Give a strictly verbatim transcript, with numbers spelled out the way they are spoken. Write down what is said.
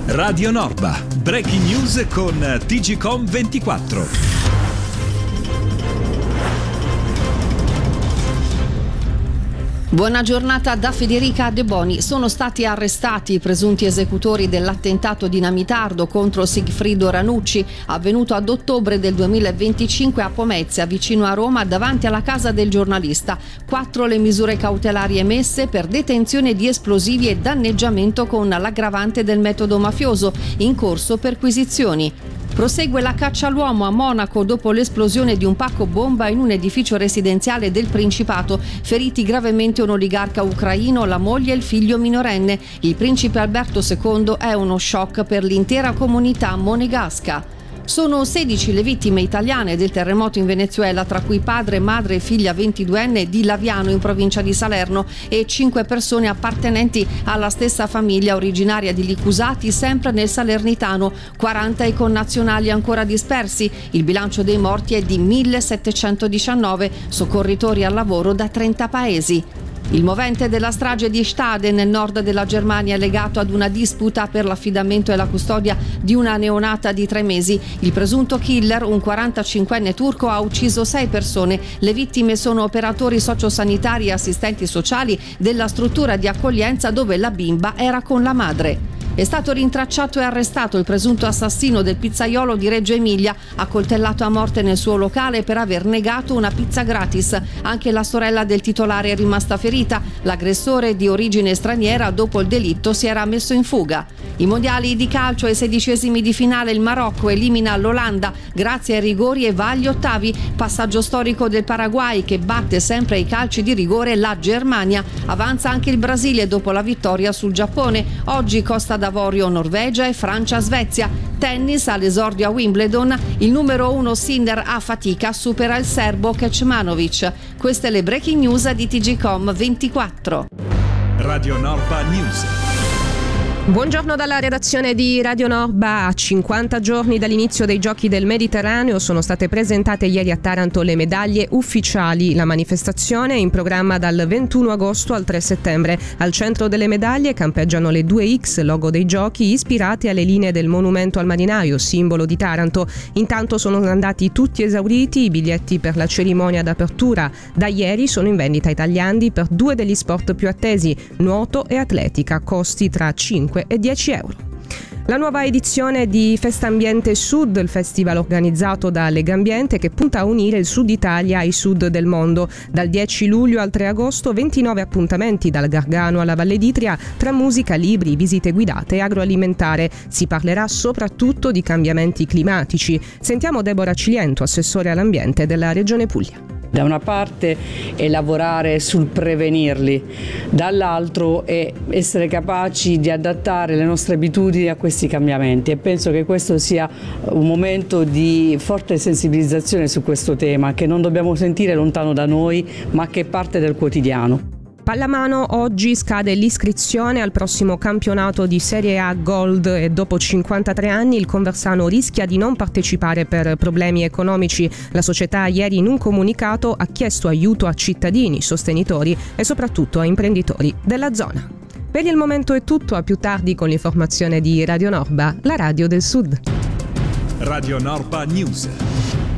Radio Norba, breaking news con T G Com ventiquattro. Buona giornata da Federica De Boni. Sono stati arrestati i presunti esecutori dell'attentato dinamitardo contro Sigfrido Ranucci, avvenuto ad ottobre del duemilaventicinque a Pomezia, vicino a Roma, davanti alla casa del giornalista. Quattro le misure cautelari emesse per detenzione di esplosivi e danneggiamento con l'aggravante del metodo mafioso, in corso perquisizioni. Prosegue la caccia all'uomo a Monaco dopo l'esplosione di un pacco bomba in un edificio residenziale del Principato. Feriti gravemente un oligarca ucraino, la moglie e il figlio minorenne. Il principe Alberto secondo è uno shock per l'intera comunità monegasca. Sono sedici le vittime italiane del terremoto in Venezuela, tra cui padre, madre e figlia ventiduenne di Laviano in provincia di Salerno e cinque persone appartenenti alla stessa famiglia originaria di Licusati, sempre nel Salernitano, quaranta i connazionali ancora dispersi. Il bilancio dei morti è di millesettecentodiciannove, soccorritori al lavoro da trenta paesi. Il movente della strage di Stade nel nord della Germania è legato ad una disputa per l'affidamento e la custodia di una neonata di tre mesi. Il presunto killer, un quarantacinquenne turco, ha ucciso sei persone. Le vittime sono operatori sociosanitari e assistenti sociali della struttura di accoglienza dove la bimba era con la madre. È stato rintracciato e arrestato il presunto assassino del pizzaiolo di Reggio Emilia, accoltellato a morte nel suo locale per aver negato una pizza gratis. Anche la sorella del titolare è rimasta ferita. L'aggressore, di origine straniera, dopo il delitto si era messo in fuga. I mondiali di calcio ai sedicesimi di finale, il Marocco elimina l'Olanda grazie ai rigori e va agli ottavi. Passaggio storico del Paraguay che batte sempre ai calci di rigore la Germania. Avanza anche il Brasile dopo la vittoria sul Giappone. Oggi Costa d'Avorio Norvegia e Francia Svezia. Tennis, all'esordio a Wimbledon, il numero uno Sinner a fatica supera il serbo Kecmanovic. Queste le breaking news di T G Com ventiquattro. Radio Norba News. Buongiorno dalla redazione di Radio Norba. A cinquanta giorni dall'inizio dei Giochi del Mediterraneo sono state presentate ieri a Taranto le medaglie ufficiali. La manifestazione è in programma dal ventuno agosto al tre settembre. Al centro delle medaglie campeggiano le due X, logo dei Giochi, ispirate alle linee del monumento al marinaio, simbolo di Taranto. Intanto sono andati tutti esauriti i biglietti per la cerimonia d'apertura. Da ieri sono in vendita i tagliandi per due degli sport più attesi, nuoto e atletica, costi tra cinque e dieci euro. La nuova edizione di Festambiente Sud, il festival organizzato da Legambiente che punta a unire il Sud Italia ai Sud del mondo. Dal dieci luglio al tre agosto, ventinove appuntamenti dal Gargano alla Valle d'Itria, tra musica, libri, visite guidate e agroalimentare. Si parlerà soprattutto di cambiamenti climatici. Sentiamo Deborah Ciliento, assessore all'ambiente della Regione Puglia. Da una parte è lavorare sul prevenirli, dall'altro è essere capaci di adattare le nostre abitudini a questi cambiamenti e penso che questo sia un momento di forte sensibilizzazione su questo tema che non dobbiamo sentire lontano da noi ma che è parte del quotidiano. Pallamano, oggi scade l'iscrizione al prossimo campionato di Serie A Gold e dopo cinquantatré anni il Conversano rischia di non partecipare per problemi economici. La società ieri in un comunicato ha chiesto aiuto a cittadini, sostenitori e soprattutto a imprenditori della zona. Per il momento è tutto, a più tardi con l'informazione di Radio Norba, la radio del Sud. Radio Norba News.